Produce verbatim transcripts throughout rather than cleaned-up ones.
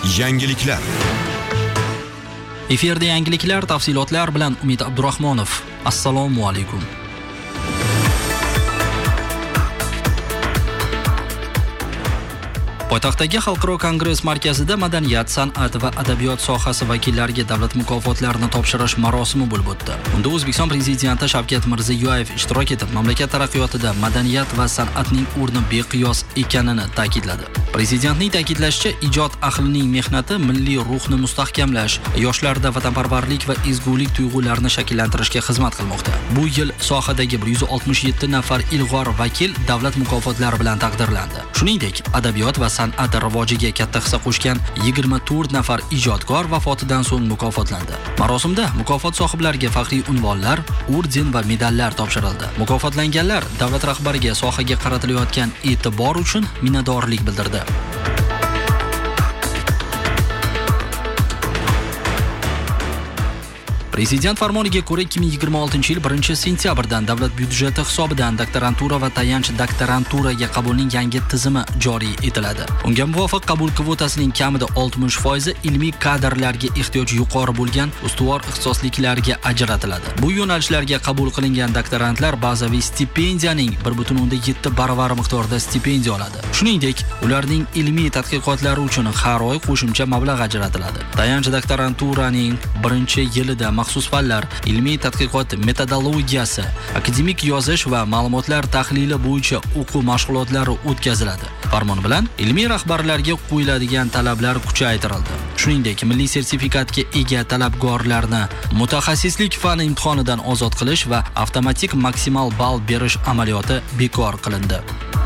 Yangiliklar. Efirda yangiliklar, tafsilotlar bilan Umid Abdurahmonov. Assalomu alaykum. Poytaxtdagi Xalqaro kongress markazida madaniyat, san'at va adabiyot sohasi vakillariga davlat mukofotlarini topshirish marosimi bo'lib o'tdi. Unda O'zbekiston prezidenti Shavkat Mirziyoyev ishtirok etib, mamlakat taraqqiyotida madaniyat va san'atning o'rni beqiyos ekanini ta'kidladi. Prezidentning ta'kidlashicha, ijod ahlining mehnati milliy ruhni mustahkamlash, yoshlarda vatanparvarlik va ezgulik tuyg'ularini shakllantirishga xizmat qilmoqda. Bu yil sohadagi bir yuz oltmish yetti nafar ilg'or vakil davlat mukofotlari bilan taqdirlandi. Shuningdek, adabiyot va san'at rivojiga katta hissa qo'shgan yigirma to'rt nafar ijodkor vafotidan so'ng mukofotlandi. Marosimda mukofot sohiblariga faxriy unvonlar, orden va medallar topshirildi. Mukofotlanganlar davlat rahbariga sohaga qaratilayotgan e'tibor uchun minnatdorlik bildirdi. Prezident farmoniga ko'ra ikki ming yigirma oltinchi yil birinchi sentyabrdan davlat byudjeti hisobidan doktorantura va tayanch doktoranturaga qabulning yangi tizimi joriy etiladi. Unga muvofiq qabul kvotasining kamida oltmish foizi ilmiy kadrlarga ehtiyoj yuqori bo'lgan ustuvor ixtisosliklarga ajratiladi. Bu yo'nalishlarga qabul qilingan doktorantlar bazaviy stipendiyaning bir butun o'ndan yetti baravari miqdorda stipendiya oladi. Shuningdek, ularning ilmiy tadqiqotlari uchun har oy qo'shimcha mablag' ajratiladi. Tayanch doktoranturaning birinchi yilida maxsus fanlar, ilmiy tadqiqot metodologiyasi, akademik yozish va ma'lumotlar tahlili bo'yicha o'quv mashg'ulotlari o'tkaziladi. Farmon bilan ilmiy rahbarlarga qo'yiladigan talablar kuchaytirildi. Shuningdek, milliy sertifikatga ega talabgorlarni mutaxassislik fani imtihonidan ozod qilish va avtomatik maksimal ball berish amaliyoti bekor qilindi.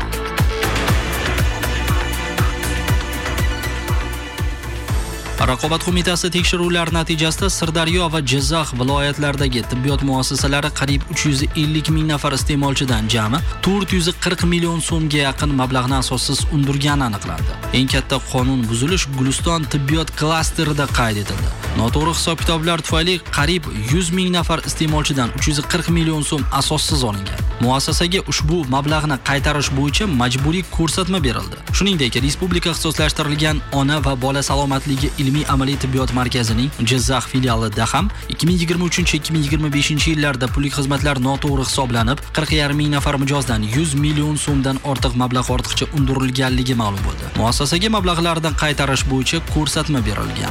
Raqobat qo'mitasi tekshiruvlar natijasida Sirdaryo va Jizzax viloyatlaridagi tibbiyot muassasalari qariyb uch yuz ellik ming nafar iste'molchidan jami to'rt yuz qirq million so'mga yaqin mablag'ni asossiz undirgani aniqlandi. Eng katta qonun buzilish Guliston tibbiyot klasterida qayd etildi. Noto'g'ri hisob-kitoblar tufayli qariyb yuz ming nafar iste'molchidan uch yuz qirq million so'm asossiz olingan. Muassasaga ushbu mablag'ni qaytarish bo'yicha majburiy ko'rsatma berildi. Shuningdek, respublika ixtisoslashtirilgan ona va bola salomatligi ilmiy amaliy tibbiyot markazining Jizzax filialida ham ikki ming yigirma uchinchi ikki ming yigirma beshinchi yillarda pullik xizmatlar noto'g'ri hisoblanib, qirq yarim ming nafar mijozdan yuz million so'mdan ortiq mablag' ortiqcha undirilganligi ma'lum bo'ldi. Muassasaga mablag'lardan qaytarish bo'yicha ko'rsatma berilgan.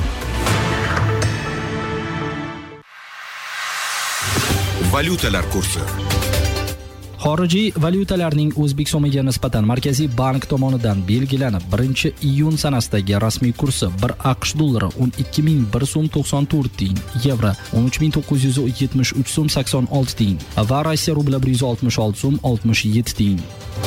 Valyutalar kursi. Xorijiy valyutalarning O'zbek so'miga nisbatan Markaziy bank tomonidan belgilanib birinchi iyun sanasidagi rasmiy kursi bir AQSh dollari o'n ikki ming bir so'm to'qson to'rt tiyin, yevro o'n uch ming to'qqiz yuz yetmish uch so'm sakson olti tiyin va Rossiya rubli bir yuz oltmish olti so'm oltmish yetti tiyin.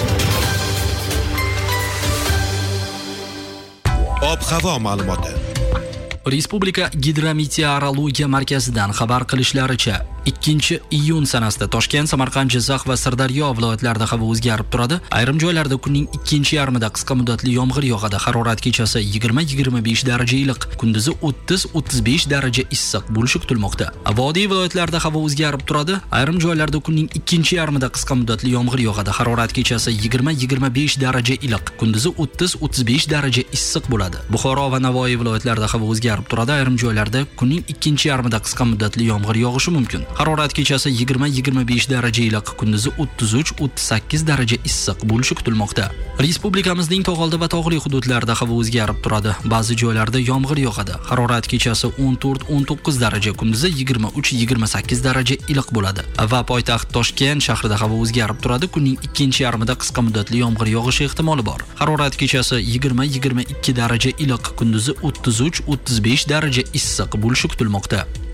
Ob-havo ma'lumoti. Respublika gidrometeorologiya markazidan xabar qilishlaricha, ikkinchi iyun sanasida Toshkent, Samarqand, Jizzax va Sirdaryo viloyatlarida havo o'zgarib turadi. Ayrim joylarda kunning ikkinchi yarmida qisqa muddatli yomg'ir yog'adi. Harorat kechasi yigirma yigirma besh daraja iliq, kunduzi o'ttiz o'ttiz besh daraja issiq bo'lishi kutilmoqda. Vodiy viloyatlarida havo o'zgarib turadi. Ayrim joylarda kunning ikkinchi yarmida qisqa muddatli yomg'ir yog'adi. Harorat kechasi yigirma yigirma besh daraja iliq, kunduzi o'ttiz o'ttiz besh daraja issiq bo'ladi. Buxoro va Navoiy viloyatlarida havo o'zgarib turadi. Ayrim joylarda kunning ikkinchi yarmida qisqa muddatli yomg'ir yog'ishi mumkin. Harorat kechasi yigirma yigirma besh daraja iliq, kunduzi o'ttiz uch o'ttiz sakkiz daraja issiq bo'lishi kutilmoqda. Respublikamizning tog'oldi va tog'li hududlarida havo o'zgarib turadi. Ba'zi joylarda yomg'ir yog'adi. Harorat kechasi o'n to'rt o'n to'qqiz daraja, kunduzi yigirma uch yigirma sakkiz daraja iliq bo'ladi. Va poytaxt Toshkent shahrida havo o'zgarib turadi. Kunning ikkinchi yarmida qisqa muddatli yomg'ir yog'ishi ehtimoli bor. Harorat kechasi yigirma yigirma ikki daraja iliq, kunduzi o'ttiz uch o'ttiz besh daraja issiq bo'lishi kutilmoqda.